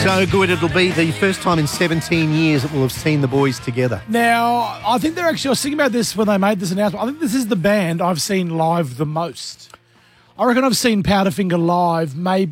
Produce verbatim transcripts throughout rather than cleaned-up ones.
So good. It'll be the first time in seventeen years that we'll have seen the boys together. Now, I think they're actually, I was thinking about this when they made this announcement. I think this is the band I've seen live the most. I reckon I've seen Powderfinger live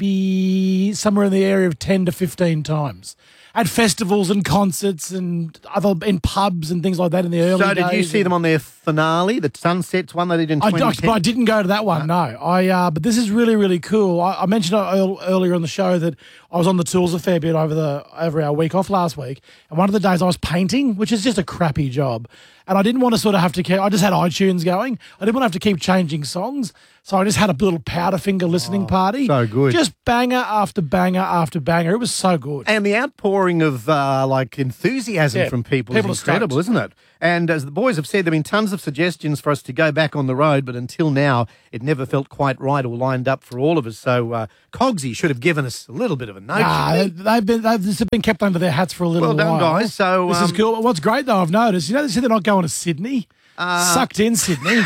maybe somewhere in the area of ten to fifteen times. At festivals and concerts and other in pubs and things like that in the early days. So did you see them on their finale, the Sunsets one they did in I, twenty ten? I, I didn't go to that one, no. I uh, but this is really, really cool. I, I mentioned earl- earlier on the show that I was on the tools a fair bit over the over our week off last week, and one of the days I was painting, which is just a crappy job, and I didn't want to sort of have to keep, I just had iTunes going. I didn't want to have to keep changing songs, so I just had a little Powderfinger listening Oh, party. so good. Just banger after banger after banger. It was so good. And the outpouring of uh, like enthusiasm Yeah, from people, people are is incredible, stoked. isn't it? And as the boys have said, there have been tons of suggestions for us to go back on the road, but until now, it never felt quite right or lined up for all of us. So uh, Cogsy should have given us a little bit of a note. Nah, they, they've been they've this has been kept under their hats for a little Well done, while. guys. So, this is um, cool. What's great though, I've noticed, you know, they said they're not going to Sydney. Uh, Sucked in Sydney.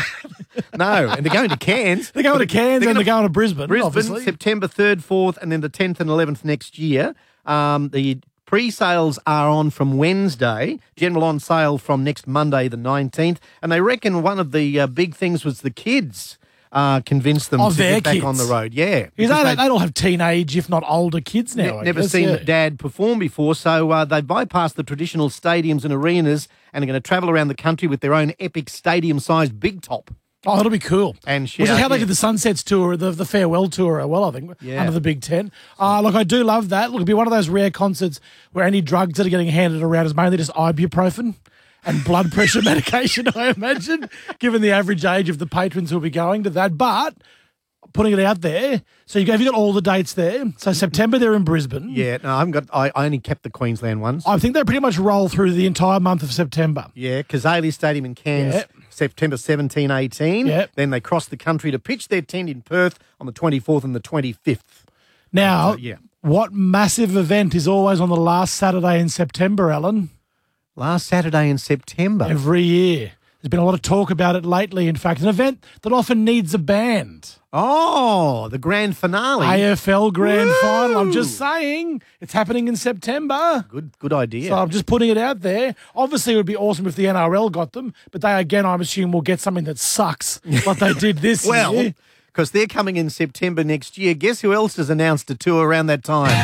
No, and they're going to Cairns. They're going to Cairns They're and gonna- they're going to Brisbane. Brisbane, obviously. September third, fourth, and then the tenth and eleventh next year. Um, the pre-sales are on from Wednesday, general on sale from next Monday the nineteenth, and they reckon one of the uh, big things was the kids uh, convinced them Of to their get back kids. on the road. Yeah. Because because they, they'd they all have teenage, if not older, kids now. ne- I never guess, seen yeah. Dad perform before, so uh, they bypassed the traditional stadiums and arenas and are going to travel around the country with their own epic stadium-sized big top. Oh, that'll be cool. And Which is shout- how they yeah. did the Sunsets tour, the, the farewell tour, well, I think, Yeah. under the Big Ten. Uh, look, I do love that. Look, it'll be one of those rare concerts where any drugs that are getting handed around is mainly just ibuprofen and blood pressure medication, I imagine, given the average age of the patrons who'll be going to that. But putting it out there, so you have you got all the dates there. So September they're in Brisbane. Yeah, no, I haven't got. I, I only kept the Queensland ones. I think they pretty much roll through the entire month of September. Yeah, Kazali Stadium in Cairns, Yep. September seventeen, eighteen. Yep. Then they cross the country to pitch their tent in Perth on the twenty-fourth and the twenty-fifth. Now, So, yeah. what massive event is always on the last Saturday in September, Alan? Last Saturday in September. Every year. There's been a lot of talk about it lately, in fact. An event that often needs a band. Oh, the grand finale. A F L Grand Woo! Final. I'm just saying. It's happening in September. Good good idea. So I'm just putting it out there. Obviously, it would be awesome if the N R L got them, but they, again, I'm assuming will get something that sucks like they did this well, year. because they're coming in September next year. Guess who else has announced a tour around that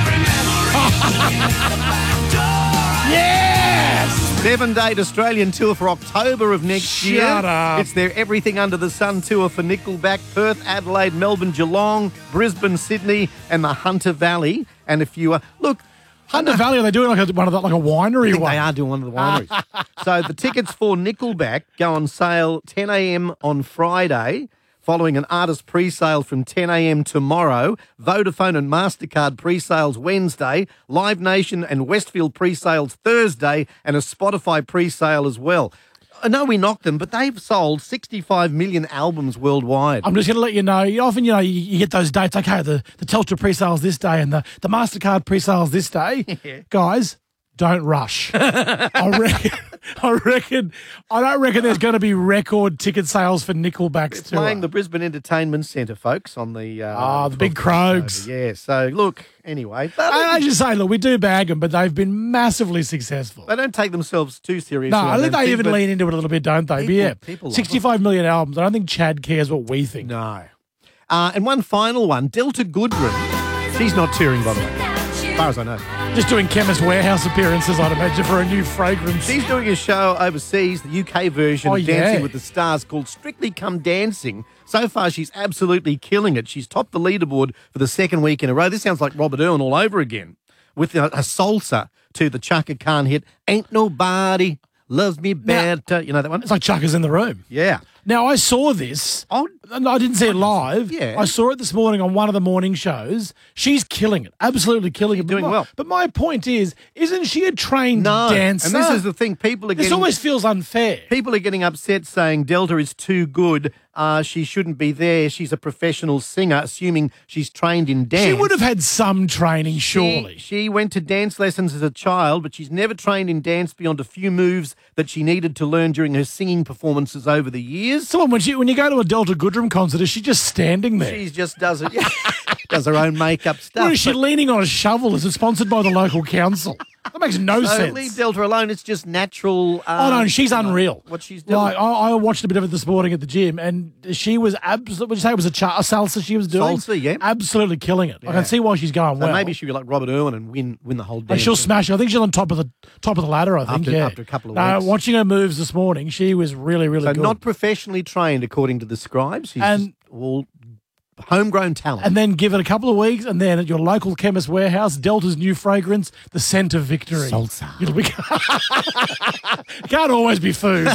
time? Yes! Seven-date Australian tour for October of next Shut year. up. It's their Everything Under the Sun tour for Nickelback, Perth, Adelaide, Melbourne, Geelong, Brisbane, Sydney, and the Hunter Valley. And if you uh, look, Hunter Valley, are they doing like a, one of the, like a winery I think one? they are doing one of the wineries. So the tickets for Nickelback go on sale ten a.m. on Friday, following an artist pre-sale from ten a.m. tomorrow, Vodafone and MasterCard pre-sales Wednesday, Live Nation and Westfield pre-sales Thursday, and a Spotify pre-sale as well. I know we knocked them, but they've sold sixty-five million albums worldwide. I'm just going to let you know, you often, you know, you, you get those dates, okay, the, the Telstra pre-sales this day and the, the MasterCard pre-sales this day. Yeah. Guys, don't rush. I reckon, I reckon, I don't reckon there's going to be record ticket sales for Nickelback's tour. Playing the Brisbane Entertainment Centre, folks, on the... Uh, Ah, the big twelfth of Krogs. October. Yeah, so look, anyway... I, I just say, look, we do bag them, but they've been massively successful. They don't take themselves too seriously. No, I think don't they even but- lean into it a little bit, don't they? People- but yeah, people love sixty-five million albums. I don't think Chad cares what we think. No. Uh, and one final one, Delta Goodrem. She's not touring, by the way, as far as I know. Just doing Chemist Warehouse appearances, I'd imagine, for a new fragrance. She's doing a show overseas, the U K version Oh, of Dancing yeah. with the Stars called Strictly Come Dancing. So far, she's absolutely killing it. She's topped the leaderboard for the second week in a row. This sounds like Robert Earl all over again, with a, a salsa to the Chaka Khan hit, Ain't Nobody Loves Me Better. You know that one? It's like Chucker's in the room. Yeah. Now, I saw this. Oh, No, I didn't see it live. Yeah. I saw it this morning on one of the morning shows. She's killing it. Absolutely killing it. But doing my- well. But my point is, isn't she a trained no. dancer? And this is the thing. People are This getting... almost feels unfair. People are getting upset saying Delta is too good. Uh, she shouldn't be there. She's a professional singer, assuming she's trained in dance. She would have had some training, surely. She, she went to dance lessons as a child, but she's never trained in dance beyond a few moves that she needed to learn during her singing performances over the years. So when, she, when you go to a Delta Goodrem concert, is she just standing there? She just does it. Yeah. does her own makeup stuff. Where is she But leaning on a shovel? Is it sponsored by the local council? That makes no so sense. leave Delta alone. It's just natural. Oh, Um, no, she's unreal. What she's doing. Like, I, I watched a bit of it this morning at the gym, and she was absolutely, would you say it was a, cha- a salsa she was doing? Salsa, yeah. Absolutely killing it. I Yeah. can see why she's going So well. maybe she'll be like Robert Irwin and win win the whole And damn she'll thing. smash it. I think she's on top of the top of the ladder, I think, After- yeah. after a couple of no, weeks. watching her moves this morning, she was really, really So good. not professionally trained, according to the scribes. She's And- just all homegrown talent. And then give it a couple of weeks, and then at your local chemist warehouse, Delta's new fragrance, the scent of victory. Salsa. It'll be. It can't always be food.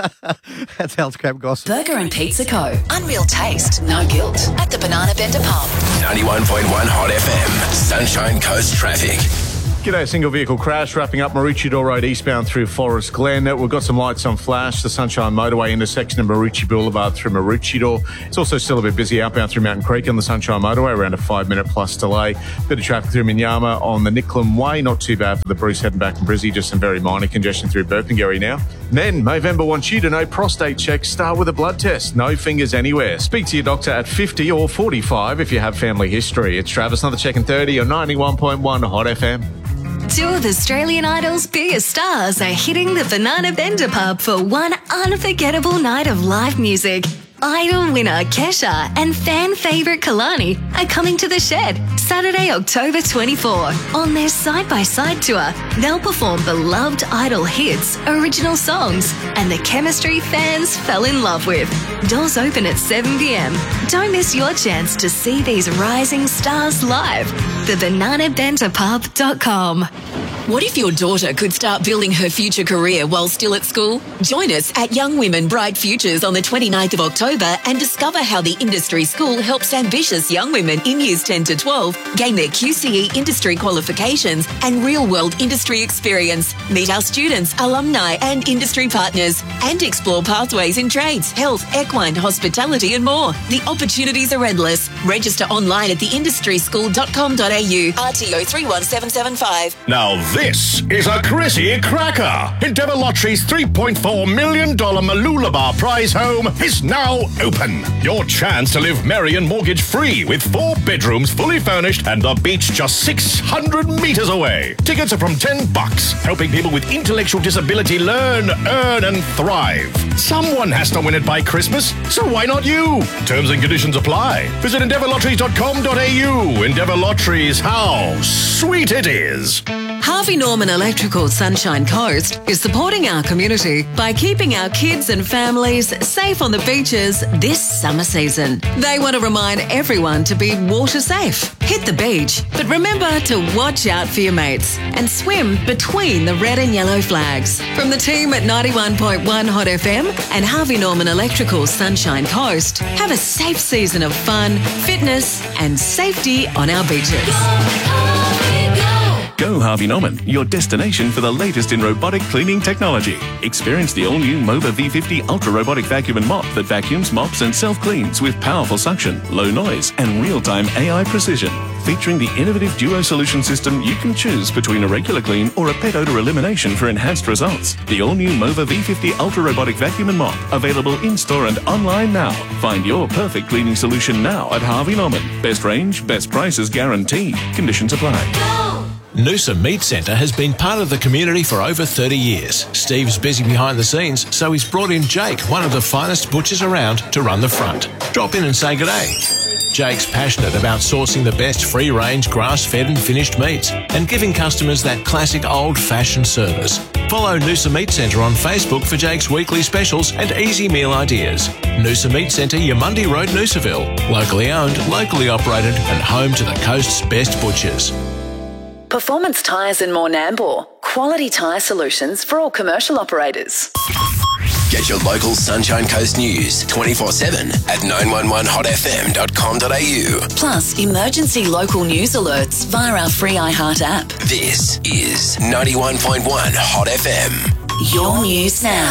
That's Hal's Crap Gossip. Burger and Pizza Co. Unreal taste, no guilt. At the Banana Bender Pub. ninety-one point one Hot F M. Sunshine Coast Traffic. G'day, single vehicle crash wrapping up Maroochydore Road eastbound through Forest Glen. We've got some lights on flash, the Sunshine Motorway intersection of Maroochydore Boulevard through Maroochydore. It's also still a bit busy outbound through Mountain Creek on the Sunshine Motorway, around a five minute plus delay. Bit of traffic through Minyama on the Nicklin Way, not too bad for the Bruce heading back from Brizzy, just some very minor congestion through Burpengary now. Men, Movember wants you to know prostate checks start with a blood test, no fingers anywhere. Speak to your doctor at fifty or forty-five if you have family history. It's Travis, another check in thirty on ninety-one point one Hot F M. Two of Australian Idol's biggest stars are hitting the Banana Bender Pub for one unforgettable night of live music. Idol winner Kesha and fan favourite Kalani are coming to the Shed Saturday, October twenty-fourth. On their side-by-side tour, they'll perform beloved Idol hits, original songs, and the chemistry fans fell in love with. Doors open at seven p.m. Don't miss your chance to see these rising stars live. the banana bender pub dot com. What if your daughter could start building her future career while still at school? Join us at Young Women Bright Futures on the twenty-ninth of October and discover how the industry school helps ambitious young women in years ten to twelve gain their Q C E industry qualifications and real-world industry experience. Meet our students, alumni and industry partners and explore pathways in trades, health, equine, hospitality and more. The opportunities are endless. Register online at the industry school dot com dot a u. R T O three one seven seven five. Now this is a Chrissy Cracker. Endeavour Lottery's three point four million dollars Malulabar prize home is now open. Your chance to live merry and mortgage free with four bedrooms fully furnished and the beach just six hundred metres away. Tickets are from ten bucks, helping people with intellectual disability learn, earn and thrive. Someone has to win it by Christmas, so why not you? Terms and conditions apply. Visit endeavour lotteries dot com dot a u. Endeavour Lotteries, how sweet it is. Harvey Norman Electrical Sunshine Coast is supporting our community by keeping our kids and families safe on the beaches this summer season. They want to remind everyone to be water safe. Hit the beach, but remember to watch out for your mates and swim between the red and yellow flags. From the team at ninety-one point one Hot F M and Harvey Norman Electrical Sunshine Coast, have a safe season of fun, fitness and safety on our beaches. Go Harvey Norman, your destination for the latest in robotic cleaning technology. Experience the all-new Mova V fifty Ultra Robotic Vacuum and Mop that vacuums, mops and self-cleans with powerful suction, low noise and real-time A I precision. Featuring the innovative Duo solution system, you can choose between a regular clean or a pet odor elimination for enhanced results. The all-new Mova V fifty Ultra Robotic Vacuum and Mop, available in-store and online now. Find your perfect cleaning solution now at Harvey Norman. Best range, best prices guaranteed. Conditions apply. Noosa Meat Centre has been part of the community for over thirty years. Steve's busy behind the scenes, so he's brought in Jake, one of the finest butchers around, to run the front. Drop in and say g'day. Jake's passionate about sourcing the best free-range, grass-fed and finished meats and giving customers that classic old-fashioned service. Follow Noosa Meat Centre on Facebook for Jake's weekly specials and easy meal ideas. Noosa Meat Centre, Yamundi Road, Noosaville. Locally owned, locally operated and home to the coast's best butchers. Performance Tyres and More Nambour. Quality tyre solutions for all commercial operators. Get your local Sunshine Coast news twenty-four seven at nine one one hot f m dot com dot a u. Plus, emergency local news alerts via our free iHeart app. This is ninety-one point one Hot F M. Your news now.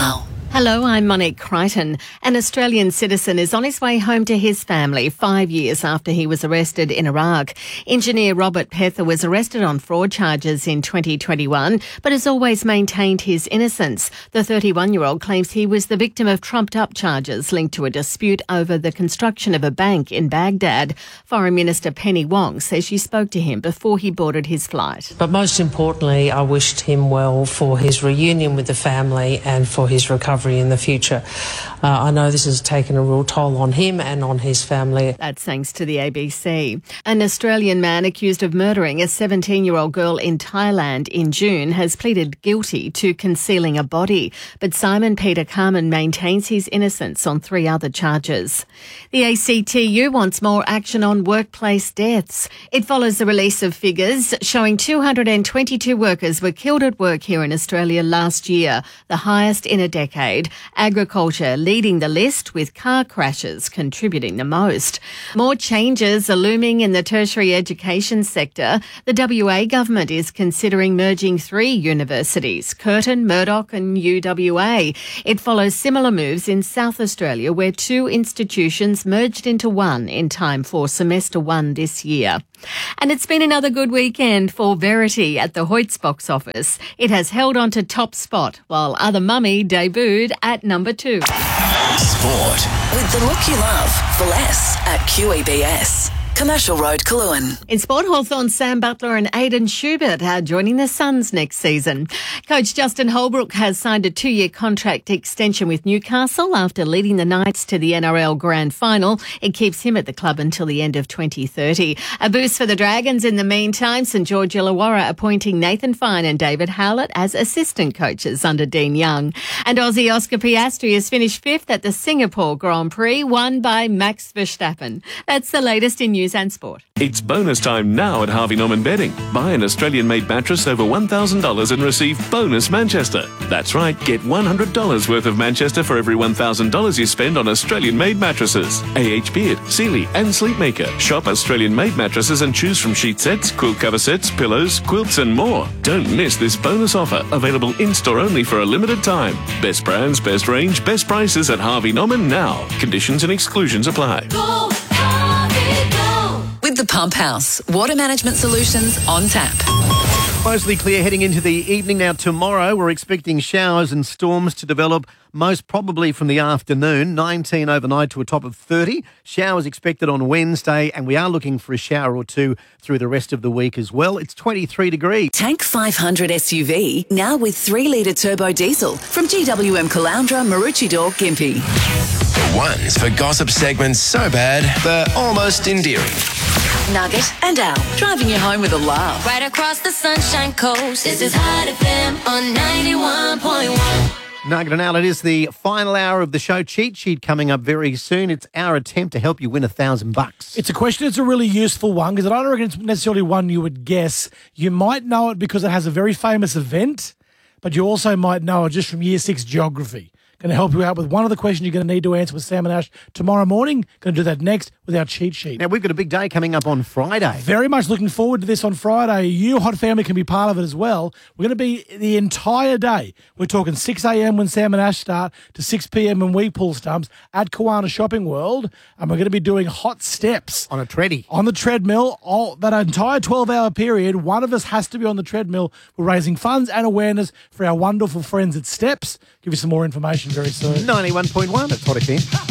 Hello, I'm Monique Crichton. An Australian citizen is on his way home to his family five years after he was arrested in Iraq. Engineer Robert Pether was arrested on fraud charges in twenty twenty-one, but has always maintained his innocence. The thirty-one-year-old claims he was the victim of trumped-up charges linked to a dispute over the construction of a bank in Baghdad. Foreign Minister Penny Wong says she spoke to him before he boarded his flight. But most importantly, I wished him well for his reunion with the family and for his recovery in the future. Uh, I know this has taken a real toll on him and on his family. That's thanks to the A B C. An Australian man accused of murdering a seventeen-year-old girl in Thailand in June has pleaded guilty to concealing a body, but Simon Peter Carman maintains his innocence on three other charges. The A C T U wants more action on workplace deaths. It follows the release of figures showing two hundred twenty-two workers were killed at work here in Australia last year, the highest in a decade. Agriculture leading the list, with car crashes contributing the most. More changes are looming in the tertiary education sector. The W A government is considering merging three universities, Curtin, Murdoch and U W A. It follows similar moves in South Australia, where two institutions merged into one in time for semester one this year. And it's been another good weekend for Verity at the Hoyts box office. It has held on to top spot, while Other Mummy debuted at number two. Sport. With the look you love for less at Q E B S. Commercial Road, Coolangatta. In sport, Hawthorn's Sam Butler and Aidan Schubert are joining the Suns next season. Coach Justin Holbrook has signed a two-year contract extension with Newcastle after leading the Knights to the N R L Grand Final. It keeps him at the club until the end of twenty thirty. A boost for the Dragons in the meantime. St George Illawarra appointing Nathan Fine and David Howlett as assistant coaches under Dean Young. And Aussie Oscar Piastri has finished fifth at the Singapore Grand Prix, won by Max Verstappen. That's the latest in news and sport. It's bonus time now at Harvey Norman Bedding. Buy an Australian-made mattress over one thousand dollars and receive bonus Manchester. That's right, get one hundred dollars worth of Manchester for every one thousand dollars you spend on Australian-made mattresses. A H Beard, Sealy and Sleepmaker. Shop Australian-made mattresses and choose from sheet sets, quilt cover sets, pillows, quilts and more. Don't miss this bonus offer, available in-store only for a limited time. Best brands, best range, best prices at Harvey Norman now. Conditions and exclusions apply. Go, Harvey, go. With the Pump House. Water management solutions on tap. Mostly clear heading into the evening. Now, tomorrow we're expecting showers and storms to develop, most probably from the afternoon. nineteen overnight to a top of thirty. Showers expected on Wednesday, and we are looking for a shower or two through the rest of the week as well. It's twenty-three degrees. Tank five hundred S U V, now with three litre turbo diesel from G W M Caloundra, Maroochydore, Gympie. The ones for gossip segments so bad, they're almost endearing. Nugget and Al, driving you home with a laugh. Right across the Sunshine Coast, this is Hot F M on ninety-one point one. Nugget and Al, it is the final hour of the show. Cheat sheet coming up very soon. It's our attempt to help you win a thousand bucks. It's a question. It's a really useful one because I don't reckon it's necessarily one you would guess. You might know it because it has a very famous event, but you also might know it just from year six geography. Going to help you out with one of the questions you're going to need to answer with Sam and Ash tomorrow morning. Going to do that next with our cheat sheet. Now, we've got a big day coming up on Friday. Very much looking forward to this on Friday. You, Hot Family, can be part of it as well. We're going to be the entire day. We're talking six a.m. when Sam and Ash start to six p.m. when we pull stumps at Kiwana Shopping World. And we're going to be doing hot steps. On a treadie. On the treadmill. All, that entire twelve-hour period, one of us has to be on the treadmill. We're raising funds and awareness for our wonderful friends at Steps. Give you some more information very soon. ninety-one point one, that's Hot F M.